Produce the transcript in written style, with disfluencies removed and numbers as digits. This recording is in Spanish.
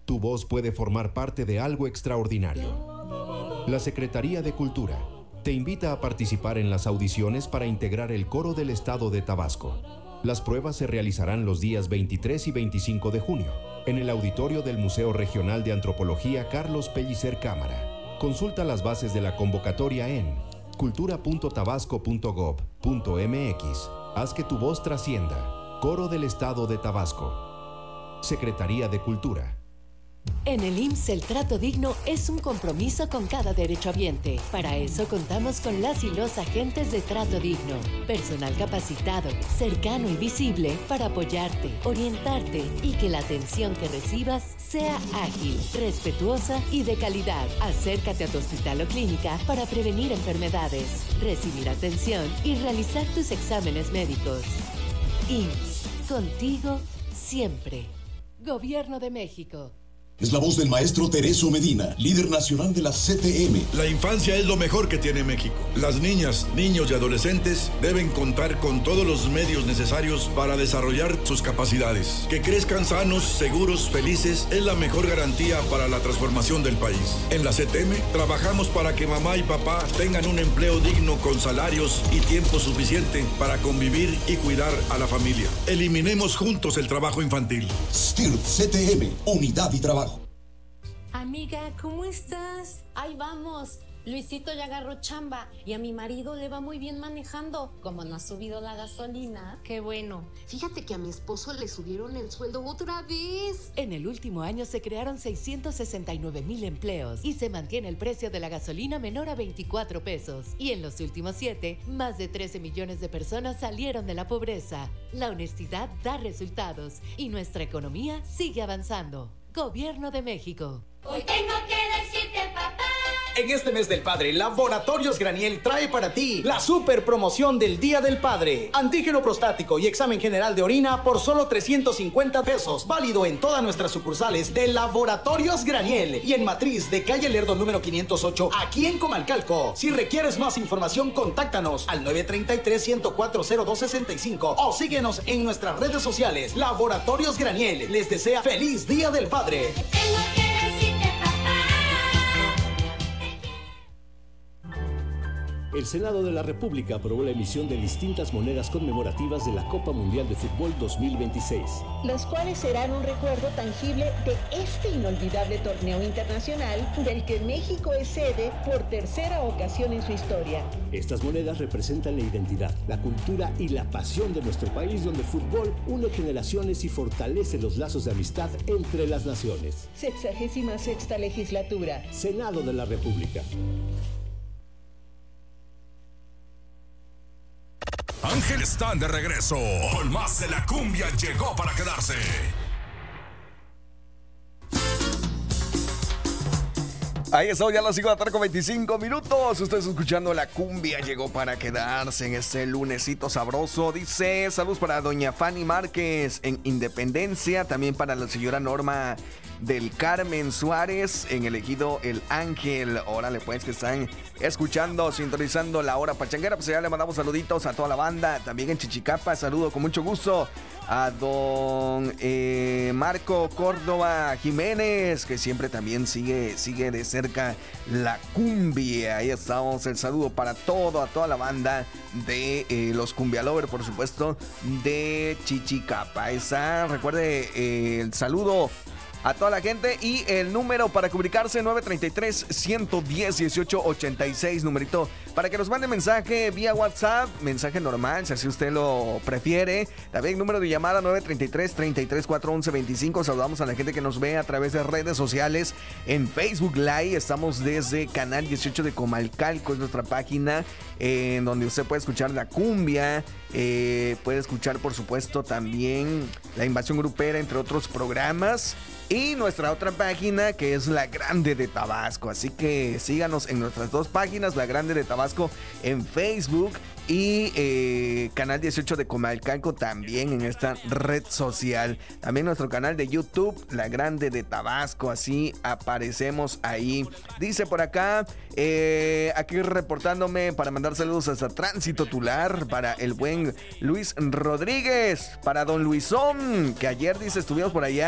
Tu voz puede formar parte de algo extraordinario. La Secretaría de Cultura te invita a participar en las audiciones para integrar el coro del estado de Tabasco. Las pruebas se realizarán los días 23 y 25 de junio en el auditorio del Museo Regional de Antropología Carlos Pellicer Cámara. Consulta las bases de la convocatoria en cultura.tabasco.gov.mx. Haz que tu voz trascienda. Coro del Estado de Tabasco. Secretaría de Cultura. En el IMSS el trato digno es un compromiso con cada derechohabiente. Para eso contamos con las y los agentes de trato digno. Personal capacitado, cercano y visible para apoyarte, orientarte y que la atención que recibas sea ágil, respetuosa y de calidad. Acércate a tu hospital o clínica para prevenir enfermedades, recibir atención y realizar tus exámenes médicos. IMSS, contigo siempre. Gobierno de México. Es la voz del maestro Tereso Medina, líder nacional de la CTM. La infancia es lo mejor que tiene México. Las niñas, niños y adolescentes deben contar con todos los medios necesarios para desarrollar sus capacidades. Que crezcan sanos, seguros, felices es la mejor garantía para la transformación del país. En la CTM trabajamos para que mamá y papá tengan un empleo digno con salarios y tiempo suficiente para convivir y cuidar a la familia. Eliminemos juntos el trabajo infantil. STIRT CTM, unidad y trabajo. Amiga, ¿cómo estás? Ahí vamos. Luisito ya agarró chamba y a mi marido le va muy bien manejando. Como no ha subido la gasolina. Qué bueno. Fíjate que a mi esposo le subieron el sueldo otra vez. En el último año se crearon 669,000 empleos y se mantiene el precio de la gasolina menor a 24 pesos. Y en los últimos 7, más de 13 millones de personas salieron de la pobreza. La honestidad da resultados y nuestra economía sigue avanzando. Gobierno de México. Hoy tengo que decirte, papá. En este mes del padre, Laboratorios Graniel trae para ti la super promoción del Día del Padre. Antígeno prostático y examen general de orina por solo 350 pesos. Válido en todas nuestras sucursales de Laboratorios Graniel y en Matriz de calle Lerdo número 508, aquí en Comalcalco. Si requieres más información, contáctanos al 933-104-0265 o síguenos en nuestras redes sociales. Laboratorios Graniel les desea feliz Día del Padre. Tengo que decirte, papá. El Senado de la República aprobó la emisión de distintas monedas conmemorativas de la Copa Mundial de Fútbol 2026. Las cuales serán un recuerdo tangible de este inolvidable torneo internacional del que México es sede por tercera ocasión en su historia. Estas monedas representan la identidad, la cultura y la pasión de nuestro país, donde el fútbol une generaciones y fortalece los lazos de amistad entre las naciones. 66ª legislatura. Senado de la República. Ángel están de regreso. Con más de la cumbia llegó para quedarse. Ahí está, ya las 5 de la tarde con 25 minutos. Ustedes escuchando la cumbia llegó para quedarse en este lunesito sabroso. Dice, saludos para doña Fanny Márquez en Independencia. También para la señora Norma del Carmen Suárez en el ejido El Ángel. Órale pues, que están escuchando, sintonizando la hora pachanguera. Pues ya le mandamos saluditos a toda la banda. También en Chichicapa, saludo con mucho gusto a don Marco Córdoba Jiménez, que siempre también sigue de cerca la cumbia. Ahí estamos, el saludo para toda la banda de los Cumbia Lover, por supuesto, de Chichicapa. Esa, recuerde el saludo a toda la gente y el número para comunicarse 933-110-1886, numerito para que nos mande mensaje vía WhatsApp, mensaje normal, si así usted lo prefiere. También número de llamada 933-33-411-25. Saludamos a la gente que nos ve a través de redes sociales en Facebook Live. Estamos desde Canal 18 de Comalcalco, es nuestra página en donde usted puede escuchar la cumbia, puede escuchar por supuesto también La Invasión Grupera, entre otros programas. Y nuestra otra página que es La Grande de Tabasco. Así que síganos en nuestras dos páginas, La Grande de Tabasco en Facebook y Canal 18 de Comalcalco también en esta red social. También nuestro canal de YouTube, La Grande de Tabasco, así aparecemos ahí. Dice por acá, aquí reportándome para mandar saludos hasta Tránsito Tular, para el buen Luis Rodríguez, para don Luisón, que ayer dice estuvimos por allá